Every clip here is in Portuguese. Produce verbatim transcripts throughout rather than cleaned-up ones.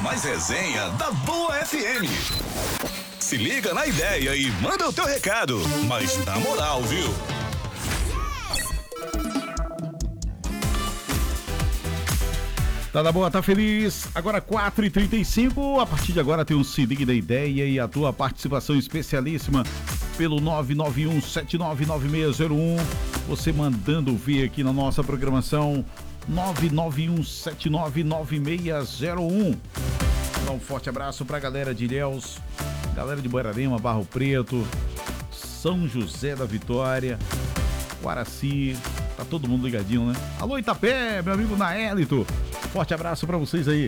mais resenha da Boa F M. Se liga na ideia e manda o teu recado, mas na moral, viu? Tá da boa, tá feliz? Agora quatro e trinta e cinco, a partir de agora tem um Se Liga da Ideia e a tua participação especialíssima pelo nove nove um sete nove nove seis zero um, você mandando vir aqui na nossa programação nove nove um sete nove nove seis zero um. Dá um forte abraço pra galera de Ilhéus, galera de Guararema, Barro Preto, São José da Vitória, Guaraci, tá todo mundo ligadinho, né? Alô Itapé, meu amigo Naélito, forte abraço pra vocês aí.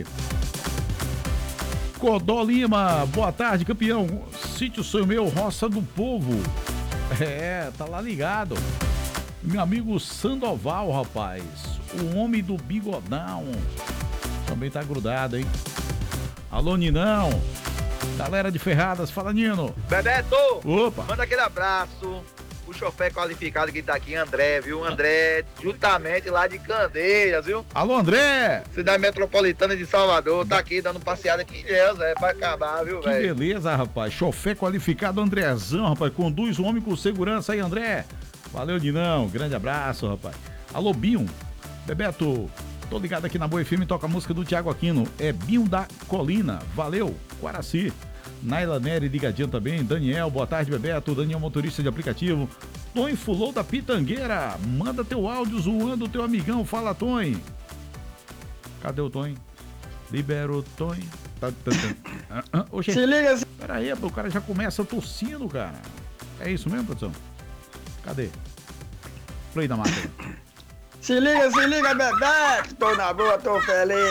Codó Lima, boa tarde, campeão. Sítio Sonho Meu, Roça do Povo. É, tá lá ligado. Meu amigo Sandoval, rapaz. O homem do bigodão. Também tá grudado, hein? Alô, Ninão. Galera de Ferradas, fala, Nino. Bebeto! Opa! Manda aquele abraço. O chofer qualificado que tá aqui, André, viu? André, justamente lá de Candeias, viu? Alô, André! Cidade metropolitana de Salvador, tá aqui dando passeada aqui em Deus, é pra acabar, viu, Que velho? beleza, rapaz. Chofer qualificado, Andrezão, rapaz. Conduz o homem com segurança aí, André. Valeu, Dinão. Grande abraço, rapaz. Alô, Binho. Bebeto, tô ligado aqui na Boa F M, toca a música do Thiago Aquino. É Binho da Colina. Valeu, Guaraci. Naila Nery ligadinho também. Daniel, boa tarde, Bebeto. Daniel, motorista de aplicativo. Tony Fulou da Pitangueira. Manda teu áudio zoando o teu amigão. Fala, Tony. Cadê o Tony? Libera o Tony. Tá, tá, tá. Ah, ah, oxe, Se liga, pera aí, o cara já começa tossindo, cara. É isso mesmo, produção? Cadê? Play da máquina. se liga, se liga, Bebeto! Tô na boa, tô feliz.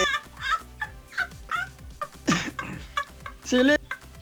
Se liga.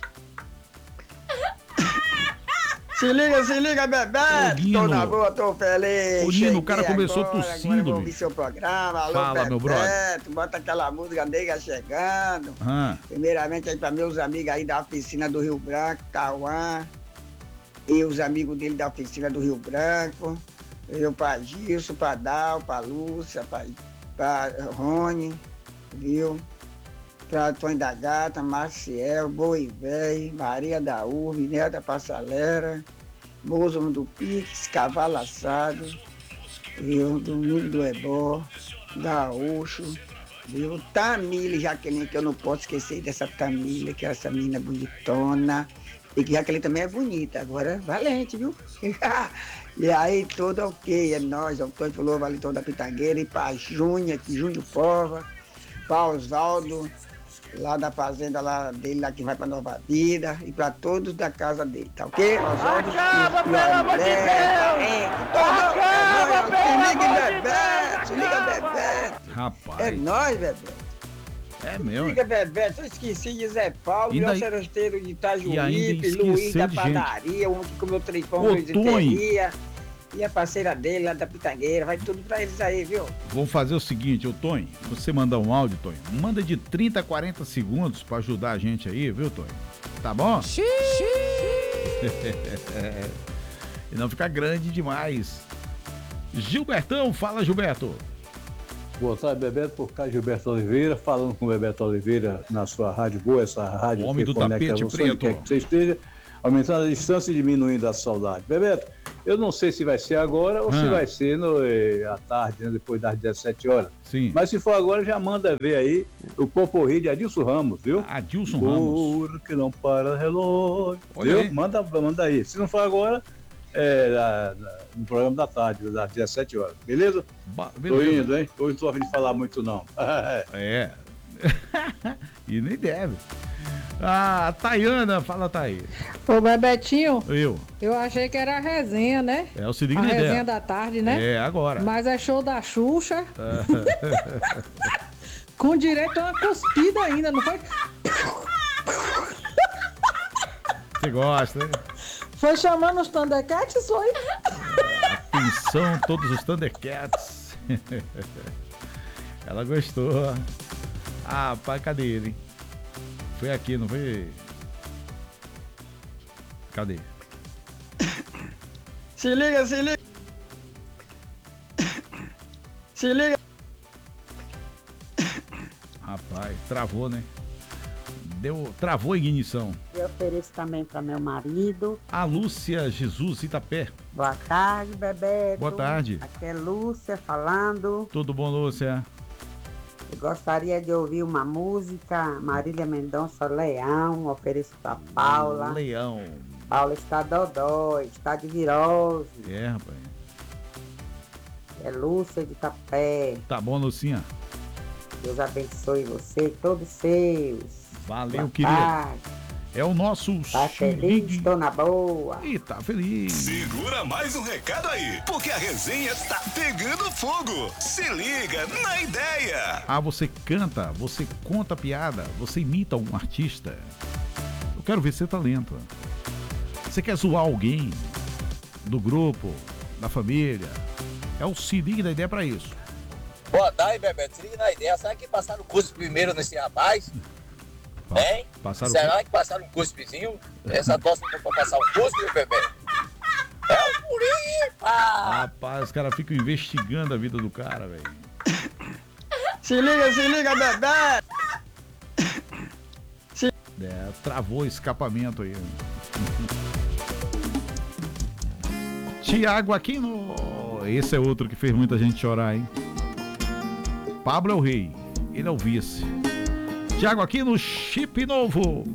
Se liga, se liga, Bebeto! Ô, Tô na boa, tô feliz. Ô, Nino, o cara Cheguei começou agora, tossindo, agora eu vou ouvir bicho. seu programa. Alô, Fala, Bebeto, meu brother. bota aquela música nega chegando. Ah, Primeiramente aí para meus amigos aí da oficina do Rio Branco, Tauã, e os amigos dele da oficina do Rio Branco, eu para Gilson, para Dal, para Lúcia, para Rony, viu? Para Antônio da Gata, Maciel, Boi Véi, Maria da Urbe, Neta Passalera, Mozo do Pix, Cavalo Assado, viu? Domingo do Ebó, Gaúcho, viu? Tamile, Jaqueline, que eu não posso esquecer dessa Tamile, que é essa menina bonitona. E que Jaqueline também é bonita, agora é valente, viu? E aí, tudo ok, é nóis. O Antônio falou, Valitão da Pitangueira, e pra Júnior, que Júnior Pova, pra Osvaldo, lá da fazenda lá dele, lá que vai pra Nova Vida, e pra todos da casa dele, tá ok? Osvaldo, Acaba, e, pelo amor de Deus! Acaba, Se liga, pelo amor de Bebeto! Se liga, Deus! Bebeto! rapaz. É nóis, Bebeto! É mesmo. Liga, Bebeto, eu esqueci de Zé Paulo, Ainda- meu cerosteiro de e ainda Itajuípe, esqueceu Luiz da de gente. padaria, um que comeu tripão Ô, de Tony. teria, e a parceira dele lá da Pitangueira, vai tudo pra eles aí, viu? Vamos fazer o seguinte, ô Tony, você mandar um áudio, Tony, manda de trinta a quarenta segundos pra ajudar a gente aí, viu, Tony? Tá bom? E não ficar grande demais. Gilbertão, fala, Gilberto. Boa tarde, Bebeto, por cá, Gilberto Oliveira, falando com o Bebeto Oliveira na sua rádio boa, essa rádio Homem que do conecta tapete você, preto. onde quer que você esteja, aumentando a distância e diminuindo a saudade. Bebeto, eu não sei se vai ser agora ou Ah. se vai ser no, eh, à tarde, né, depois das dezessete horas. Sim. Mas se for agora, já manda ver aí o Poporri de Adilson Ramos, viu? Adilson Ramos. Ouro que não para relógio. Olha Viu? aí. Manda, manda aí. Se não for agora, é na- na- no programa da tarde, das dezessete horas. Beleza? Ba- Tô beleza. indo, hein? Hoje não tô a fim de falar muito, não. É. E nem deve. Ah, Tayana, fala, Thay. Ô, Bebetinho, Eu. eu achei que era a resenha, né? É o seguinte, A ideia. resenha da tarde, né? É, agora. Mas é show da Xuxa. Com direito a uma cuspida ainda, não foi? Você gosta, né? Foi chamando os Thundercats, foi? Atenção, todos os Thundercats. Ela gostou. Ah, pai, cadê ele? hein? Foi aqui, não foi? Cadê? Se liga, se liga. Se liga. Rapaz, travou, né? Deu, travou a ignição. Eu ofereço também para meu marido. A Lúcia Jesus Itapé. Boa tarde, Bebeto. Boa tarde. Aqui é Lúcia falando. Tudo bom, Lúcia? Eu gostaria de ouvir uma música, Marília Mendonça, Leão. Ofereço para Paula. Leão. Paula está dodói, está de virose. É, rapaz. É Lúcia de Itapé. Tá bom, Lucinha. Deus abençoe você e todos seus. Valeu, boa querido. tarde. É o nosso... Tá feliz? Estou na boa. E tá feliz. Segura mais um recado aí, porque a resenha tá pegando fogo. Se liga na ideia. Ah, você canta, você conta piada, você imita um artista. Eu quero ver seu talento. Você quer zoar alguém do grupo, da família? É o Se Liga na Ideia pra isso. Boa tarde, Bebeto. Se liga na ideia. Será que passaram o cuspe primeiro nesse rapaz? Pa- Hein? passaram Será que passaram um cuspezinho? Essa tosse não foi pra passar um cuspe, Bebeto? É o Puripa! Rapaz, os caras ficam investigando a vida do cara, velho. Se liga, se liga, bebê! É, travou o escapamento aí. Tiago Aquino. Esse é outro que fez muita gente chorar, hein? Pablo é o rei, ele é o vice. Tiago Aquino, chip novo.